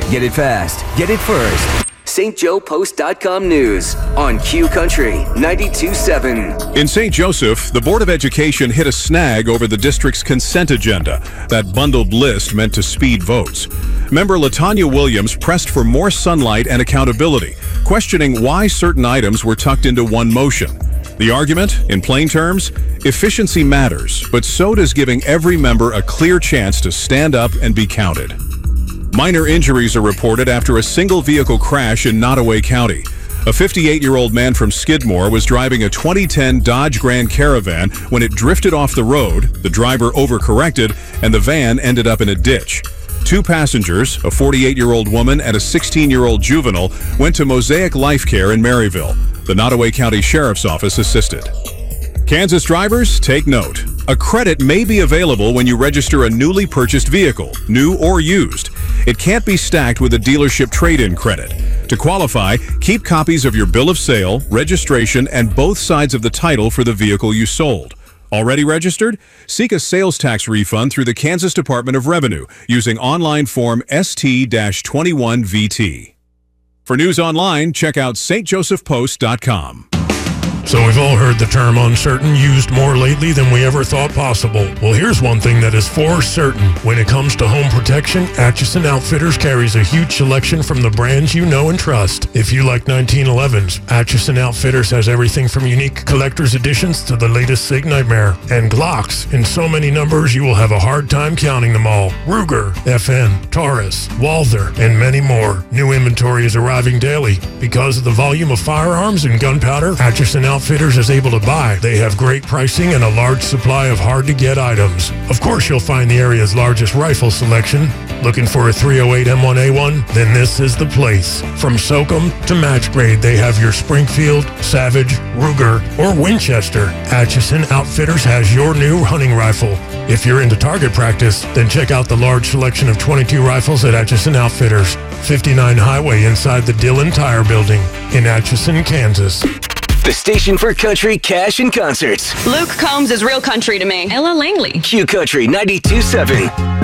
Get it fast. Get it first. StJoePost.com News on Q Country 92.7. In St. Joseph, the Board of Education hit a snag over the district's consent agenda, that bundled list meant to speed votes. Member LaTanya Williams pressed for more sunlight and accountability, questioning why certain items were tucked into one motion. The argument, in plain terms, efficiency matters, but so does giving every member a clear chance to stand up and be counted. Minor injuries are reported after a single vehicle crash in Nottoway County. A 58-year-old man from Skidmore was driving a 2010 Dodge Grand Caravan when it drifted off the road, the driver overcorrected, and the van ended up in a ditch. Two passengers, a 48-year-old woman and a 16-year-old juvenile, went to Mosaic Life Care in Maryville. The Nottoway County Sheriff's Office assisted. Kansas drivers, take note. A credit may be available when you register a newly purchased vehicle, new or used. It can't be stacked with a dealership trade-in credit. To qualify, keep copies of your bill of sale, registration, and both sides of the title for the vehicle you sold. Already registered? Seek a sales tax refund through the Kansas Department of Revenue using online form ST-21VT. For news online, check out stjosephpost.com. So we've all heard the term uncertain used more lately than we ever thought possible. Well, here's one thing that is for certain. When it comes to home protection, Atchison Outfitters carries a huge selection from the brands you know and trust. If you like 1911s, Atchison Outfitters has everything from unique collector's editions to the latest Sig Nightmare. And Glocks, in so many numbers you will have a hard time counting them all. Ruger, FN, Taurus, Walther, and many more. New inventory is arriving daily. Because of the volume of firearms and gunpowder Atchison Outfitters is able to buy, they have great pricing and a large supply of hard-to-get items. Of course, you'll find the area's largest rifle selection. Looking for a 308 M1A1? Then this is the place. From SOCOM to match grade, they have your Springfield, Savage, Ruger, or Winchester. Atchison Outfitters has your new hunting rifle. If you're into target practice, then check out the large selection of 22 rifles at Atchison Outfitters, 59 Highway inside the Dillon Tire Building in Atchison, Kansas. The station for country, cash, and concerts. Luke Combs is real country to me. Ella Langley. Q Country 92.7.